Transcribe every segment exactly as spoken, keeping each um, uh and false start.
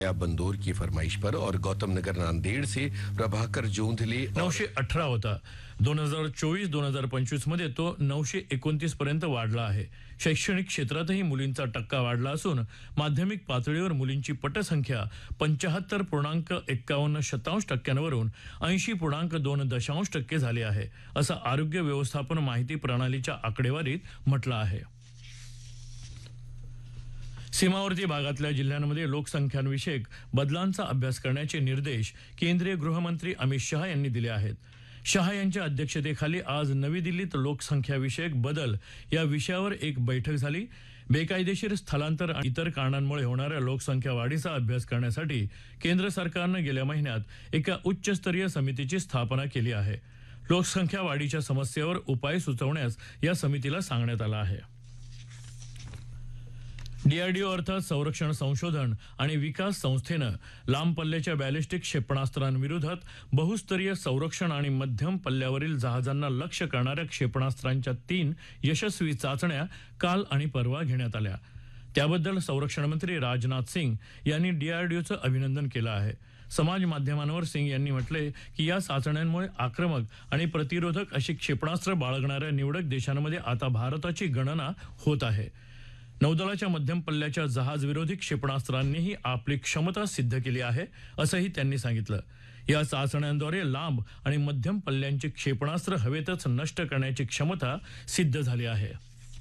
या बंदूर की फरमाइश पर और गौतम नगर नांदेड़ से प्रभाकर जोंधले नऊशे अठरा होता. दोन हजार चोवीस दोन हजार पंचवीस मध्ये तो नऊशे एकोणतीस पर्यंत वाढला आहे. शैक्षणिक क्षेत्रातही मुलींचा टक्का वाढला असून माध्यमिक पातळीवर मुलींची पटसंख्या पंचाहत्तर पूर्णांक एक्कावन्न शतांश टक्क्यांवरून ऐंशी पूर्णांक दोन दशांश टक्के झाली आहे, असं आरोग्य व्यवस्थापन माहिती प्रणालीच्या आकडेवारीत म्हटलं आहे. सीमावर्ती भागातल्या जिल्ह्यांमध्ये लोकसंख्यांविषयक बदलांचा अभ्यास करण्याचे निर्देश केंद्रीय गृहमंत्री अमित शहा यांनी दिले आहेत. शहा यांच्या अध्यक्षतेखाली आज नवी दिल्लीत लोकसंख्याविषयक बदल या विषयावर एक बैठक झाली. बेकायदेशीर स्थलांतर आणि इतर कारणांमुळे होणाऱ्या लोकसंख्या वाढीचा अभ्यास करण्यासाठी केंद्र सरकारनं गेल्या महिन्यात एका उच्चस्तरीय समितीची स्थापना केली आहे. लोकसंख्या वाढीच्या समस्येवर उपाय सुचवण्यास या समितीला सांगण्यात आलं आहे. डीआरडीओ अर्थात संरक्षण संशोधन आणि विकास संस्थेनं लांब पल्ल्याच्या बॅलिस्टिक क्षेपणास्त्रांविरोधात बहुस्तरीय संरक्षण आणि मध्यम पल्ल्यावरील जहाजांना लक्ष्य करणाऱ्या क्षेपणास्त्रांच्या तीन यशस्वी चाचण्या काल आणि परवा घेण्यात आल्या. त्याबद्दल संरक्षण मंत्री राजनाथ सिंग यांनी डीआरडीओचं अभिनंदन केलं आहे. समाज माध्यमांवर सिंग यांनी म्हटले की या चाचण्यांमुळे आक्रमक आणि प्रतिरोधक अशी क्षेपणास्त्र बाळगणाऱ्या निवडक देशांमध्ये आता भारताची गणना होत आहे. नौदलाच्या मध्यम पल्ल्याच्या जहाजविरोधी क्षेपणास्त्रांनीही आपली क्षमता सिद्ध केली आहे, असंही त्यांनी सांगितलं. या चाचण्यांद्वारे लांब आणि मध्यम पल्ल्यांची क्षेपणास्त्र हवेतच नष्ट करण्याची क्षमता सिद्ध झाली आहे.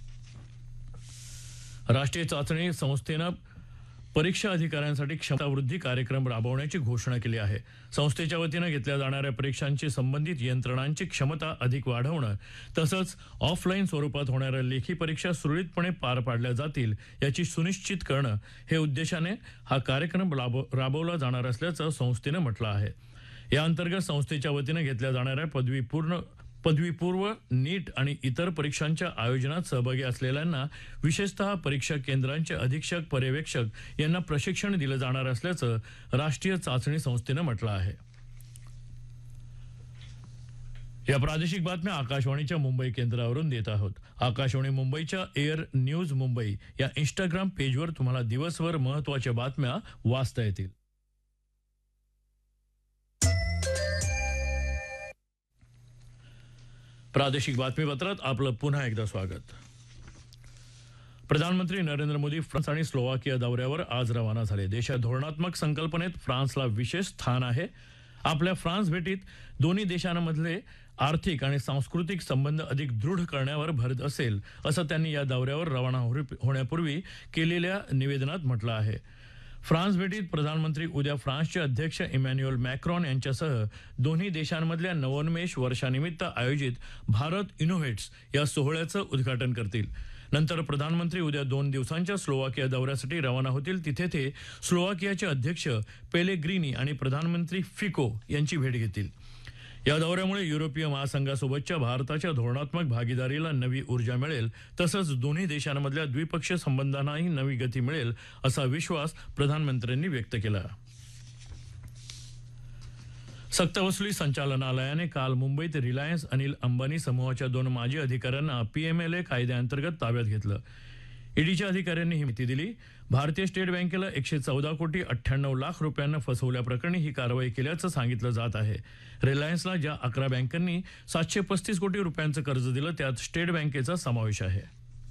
राष्ट्रीय चाचणी संस्थेनं परीक्षा अधिकाऱ्यांसाठी क्षमतावृद्धी कार्यक्रम राबवण्याची घोषणा केली आहे. संस्थेच्या वतीनं घेतल्या जाणाऱ्या परीक्षांची संबंधित यंत्रणांची क्षमता अधिक वाढवणं तसंच ऑफलाईन स्वरूपात होणाऱ्या लेखी परीक्षा सुरळीतपणे पार पाडल्या जातील याची सुनिश्चित करणं हे उद्देशाने हा कार्यक्रम राबवला जाणार असल्याचं संस्थेनं म्हटलं आहे. या अंतर्गत संस्थेच्या वतीनं घेतल्या जाणाऱ्या पदवीपूर्ण पदवीपूर्व नीट आणि इतर परीक्षांच्या आयोजनात सहभागी असलेल्यांना विशेषतः परीक्षा केंद्रांचे अधीक्षक पर्यवेक्षक यांना प्रशिक्षण दिलं जाणार असल्याचं राष्ट्रीय चाचणी संस्थेनं म्हटलं आहे. या प्रादेशिक बातम्या आकाशवाणीच्या मुंबई केंद्रावरून देत आहोत. आकाशवाणी मुंबईच्या एअर न्यूज मुंबई या इंस्टाग्राम पेजवर तुम्हाला दिवसभर महत्त्वाच्या बातम्या वाचता येतील. प्रादेशिक बातमीपत्रात आपलं पुन्हा एकदा स्वागत. प्रधानमंत्री नरेंद्र मोदी फ्रान्स आणि स्लोवाकिया दौऱ्यावर आज रवाना झाले. देशात धोरणात्मक संकल्पनेत फ्रान्सला विशेष स्थान आहे. आपल्या फ्रान्स भेटीत दोन्ही देशांमधले आर्थिक आणि सांस्कृतिक संबंध अधिक दृढ करण्यावर भर असेल, असं त्यांनी या दौऱ्यावर रवाना होण्यापूर्वी केलेल्या निवेदनात म्हटलं आहे. फ्रान्स भेटीत प्रधानमंत्री उद्या फ्रान्सचे अध्यक्ष इमॅन्युएल मॅक्रॉन यांच्यासह दोन्ही देशांमधल्या नवोन्मेष वर्षानिमित्त आयोजित भारत इनोव्हेट्स या सोहळ्याचं उद्घाटन करतील. नंतर प्रधानमंत्री उद्या दोन दिवसांच्या स्लोवाकिया दौऱ्यासाठी रवाना होतील. तिथे ते स्लोवाकियाचे अध्यक्ष पेलेग्रिनी आणि प्रधानमंत्री फिको यांची भेट घेतील. या दौऱ्यामुळे युरोपीय महासंघासोबतच्या भारताच्या धोरणात्मक भागीदारीला नवी ऊर्जा मिळेल तसंच दोन्ही देशांमधल्या द्विपक्षीय संबंधांनाही नवी गती मिळेल असा विश्वास प्रधानमंत्र्यांनी व्यक्त केला. सक्तवसुली संचालनालयाने काल मुंबईत रिलायन्स अनिल अंबानी समूहाच्या दोन माजी अधिकाऱ्यांना पीएमएलए कायद्याअंतर्गत ताब्यात घेतलं. ईडीच्या अधिकाऱ्यांनी ही माहिती दिली. भारतीय स्टेट बँकेला एकशे चौदा कोटी अठ्ठ्याण्णव लाख रुपयांना फसवल्याप्रकरणी ही कारवाई केल्याचं सांगितलं जात आहे. रिलायन्सला ज्या अकरा बँकांनी सातशे पस्तीस कोटी रुपयांचं कर्ज दिलं त्यात स्टेट बँकेचा समावेश आहे.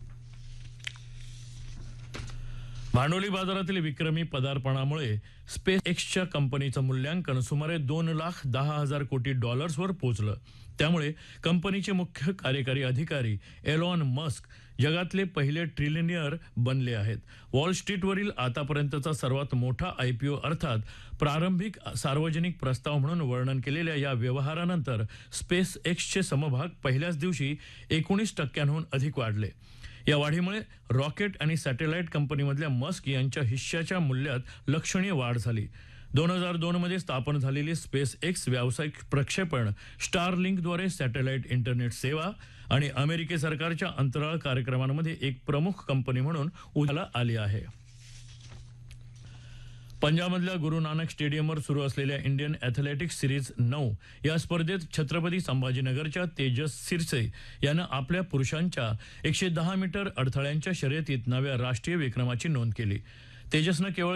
भांडवली बाजारातील विक्रमी पदार्पणामुळे स्पेस एक्सच्या कंपनीचं मूल्यांकन सुमारे दोन लाख दहा हजार कोटी डॉलर्सवर पोहोचलं. त्यामुळे कंपनीचे मुख्य कार्यकारी अधिकारी एलॉन मस्क जगातले पहिले ट्रिलियनियर बनले आहेत. वॉल स्ट्रीटवरील आतापर्यंतचा सर्वात मोठा आयपीओ अर्थात प्रारंभिक सार्वजनिक प्रस्ताव म्हणून वर्णन केलेल्या या व्यवहारानंतर स्पेस एक्सचे समभाग पहिल्याच दिवशी एकोणीस टक्क्यांहून अधिक वाढले. या वाढीमुळे रॉकेट आणि सॅटेलाइट कंपनीमधल्या मस्क यांच्या हिश्श्याच्या मूल्यात लक्षणीय वाढ झाली. दोन हजार दोन मध्ये स्थापन झालेली स्पेस एक्स व्यावसायिक प्रक्षेपण, स्टारलिंकद्वारे सॅटेलाइट इंटरनेट सेवा आणि अमेरिके सरकारच्या अंतराळ कार्यक्रमांमध्ये एक प्रमुख कंपनी म्हणून उदयाला आली आहे. पंजाबमधल्या गुरु नानक स्टेडियमवर सुरू असलेल्या इंडियन ॲथलेटिक्स सिरीज नऊ या स्पर्धेत छत्रपती संभाजीनगरच्या तेजस सिरसे यानं आपल्या पुरुषांच्या एकशे दहा मीटर अडथळ्यांच्या शर्यतीत नव्या राष्ट्रीय विक्रमाची नोंद केली. तेजसनं केवळ